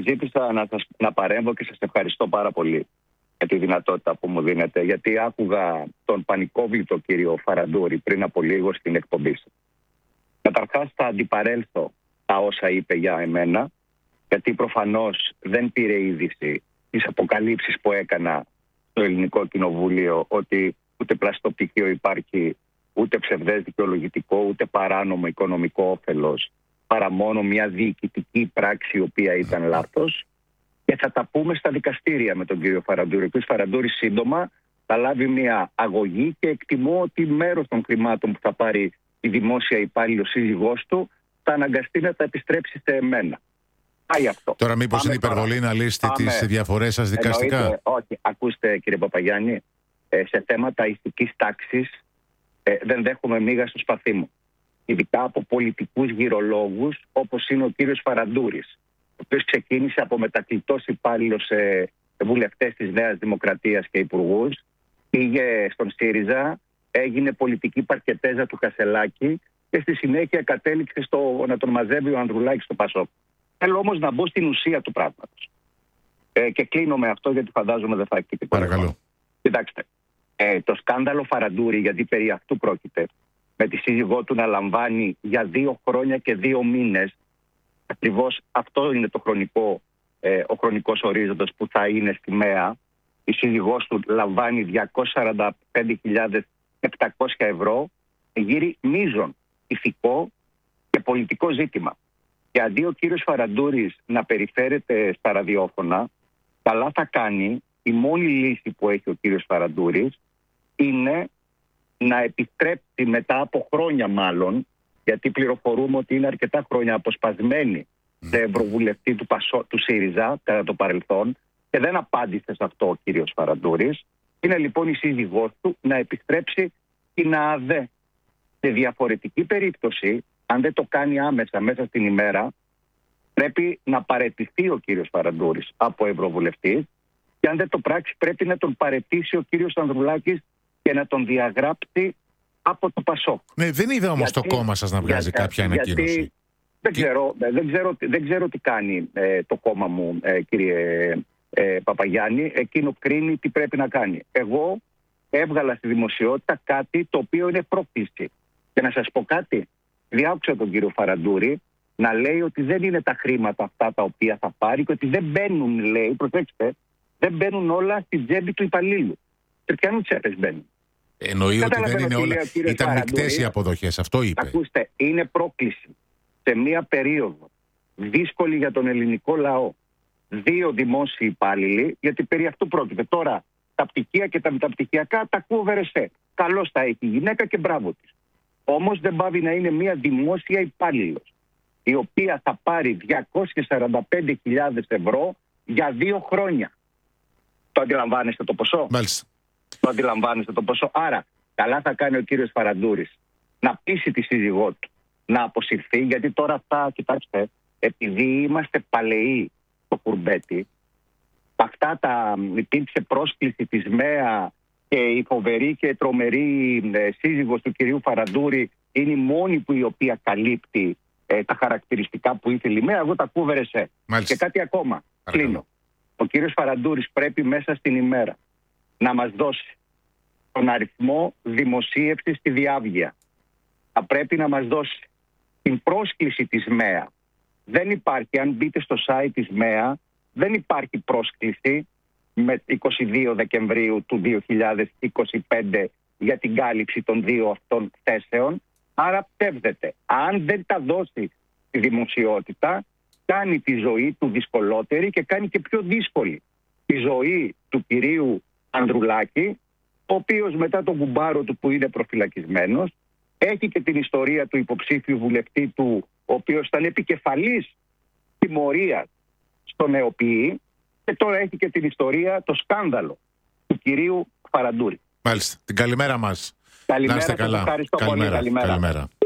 ζήτησα να παρέμβω και σας ευχαριστώ πάρα πολύ για τη δυνατότητα που μου δίνετε, γιατί άκουγα τον πανικόβλητο κύριο Φαραντούρη πριν από λίγο στην εκπομπή σας. Καταρχάς θα αντιπαρέλθω τα όσα είπε για εμένα, γιατί προφανώς δεν πήρε είδηση τις αποκαλύψεις που έκανα στο Ελληνικό Κοινοβούλιο, ότι ούτε πλαστοπτυχίο υπάρχει, ούτε ψευδές δικαιολογητικό, ούτε παράνομο οικονομικό όφελος, παρά μόνο μια διοικητική πράξη η οποία ήταν λάθος. Και θα τα πούμε στα δικαστήρια με τον κύριο Φαραντούρη. Ο κ. Φαραντούρης σύντομα θα λάβει μια αγωγή και εκτιμώ ότι μέρος των χρημάτων που θα πάρει η δημόσια υπάλληλος σύζυγός του θα αναγκαστεί να τα επιστρέψει σε εμένα. Πάει αυτό. Τώρα μήπως είναι υπερβολή να λύσετε τις διαφορές σας δικαστικά? Εννοείται, όχι. Ακούστε κύριε Παπαγιάννη, σε θέματα ηθικής τάξης δεν δέχομαι μίγα στο σπαθί μου. Ειδικά από πολιτικούς γυρολόγους όπως είναι ο κύριος Φαραντούρης, ο οποίος ξεκίνησε από μετακλητός υπάλληλος σε βουλευτές της Νέας Δημοκρατίας και υπουργούς, πήγε στον ΣΥΡΙΖΑ, έγινε πολιτική παρκετέζα του Κασελάκη και στη συνέχεια κατέληξε στο να τον μαζεύει ο Ανδρουλάκης στο ΠΑΣΟΚ. Θέλω όμως να μπω στην ουσία του πράγματος. Και κλείνω με αυτό γιατί φαντάζομαι δεν θα έχει τίποτα. Παρακαλώ. Κοιτάξτε, το σκάνδαλο Φαραντούρη, γιατί περί αυτού πρόκειται, με τη σύζυγό του να λαμβάνει για 2 χρόνια και 2 μήνες, ακριβώς αυτό είναι ο χρονικός ορίζοντας που θα είναι στη ΜΕΑ. Η σύζυγός του λαμβάνει 245.700 ευρώ, γύρει μείζον ηθικό και πολιτικό ζήτημα. Και αντί ο κύριος Φαραντούρης να περιφέρεται στα ραδιόφωνα, καλά θα κάνει, η μόνη λύση που έχει ο κύριος Φαραντούρης είναι να επιστρέψει μετά από χρόνια μάλλον, γιατί πληροφορούμε ότι είναι αρκετά χρόνια αποσπασμένη σε ευρωβουλευτή του ΣΥΡΙΖΑ κατά το παρελθόν και δεν απάντησε σε αυτό ο κύριος Φαραντούρης. Είναι λοιπόν η σύζυγός του να επιστρέψει στην ΑΔΕ. Σε διαφορετική περίπτωση, αν δεν το κάνει άμεσα μέσα στην ημέρα, πρέπει να παραιτηθεί ο κύριος Φαραντούρης από ευρωβουλευτής και αν δεν το πράξει πρέπει να τον παραιτήσει ο κύριος Ανδρουλάκης και να τον διαγράψει από το ΠΑΣΟΚ. Ναι, δεν είδα όμως το κόμμα σας να βγάζει κάποια ανακοίνωση. Δεν ξέρω τι κάνει το κόμμα μου, κύριε Παπαγιάννη. Εκείνο κρίνει τι πρέπει να κάνει. Εγώ έβγαλα στη δημοσιότητα κάτι το οποίο είναι πρόκληση. Και να σας πω κάτι, διάκουσα τον κύριο Φαραντούρη να λέει ότι δεν είναι τα χρήματα αυτά τα οποία θα πάρει και ότι δεν μπαίνουν, λέει, προσέξτε, δεν μπαίνουν όλα στην τσέπη του υπαλλήλου. Σε ποιανού τσέπες μπαίνουν? Εννοεί ότι δεν είναι όλα. Ήταν μεικτές οι αποδοχές, αυτό είπε. Ακούστε, είναι πρόκληση σε μία περίοδο δύσκολη για τον ελληνικό λαό. 2 δημόσιοι υπάλληλοι, γιατί περί αυτού πρόκειται. Τώρα τα πτυχία και τα μεταπτυχιακά τα ακούω Βερεσέ. Καλώς τα έχει η γυναίκα και μπράβο της. Όμως δεν πάβει να είναι μία δημόσια υπάλληλος, η οποία θα πάρει 245.000 ευρώ για 2 χρόνια. Το αντιλαμβάνεστε το ποσό? Μάλιστα. Το αντιλαμβάνεστε το ποσό? Άρα, καλά θα κάνει ο κύριος Φαραντούρης να πείσει τη σύζυγό του να αποσυρθεί, γιατί τώρα αυτά, κοιτάξτε, επειδή είμαστε παλαιοί στο κουρμπέτι, αυτά υπήρξε πρόσκληση της ΜΕΑ και η φοβερή και τρομερή σύζυγος του κυρίου Φαραντούρη είναι η μόνη που η οποία καλύπτει τα χαρακτηριστικά που ήθελε η ΜΕΑ. Εγώ τα ακούω Βερεσέ. Και κάτι ακόμα. Κλείνω. Ο κύριος Φαραντούρης πρέπει μέσα στην ημέρα να μας δώσει τον αριθμό δημοσίευσης στη διάβγεια. Θα πρέπει να μας δώσει την πρόσκληση της ΜΕΑ. Δεν υπάρχει, αν μπείτε στο site της ΜΕΑ, δεν υπάρχει πρόσκληση με 22 Δεκεμβρίου του 2025 για την κάλυψη των 2 αυτών θέσεων. Άρα ψεύδεται. Αν δεν τα δώσει στη δημοσιότητα, κάνει τη ζωή του δυσκολότερη και κάνει και πιο δύσκολη τη ζωή του κυρίου Ανδρουλάκη, ο οποίος μετά τον κουμπάρο του που είναι προφυλακισμένος, έχει και την ιστορία του υποψήφιου βουλευτή του, ο οποίος ήταν επικεφαλής τιμωρίας στον ΕΟΠΗ, και τώρα έχει και την ιστορία, το σκάνδαλο του κυρίου Φαραντούρη. Μάλιστα. Την καλημέρα μας. Καλημέρα, να είστε καλά. Ευχαριστώ πολύ. Καλημέρα.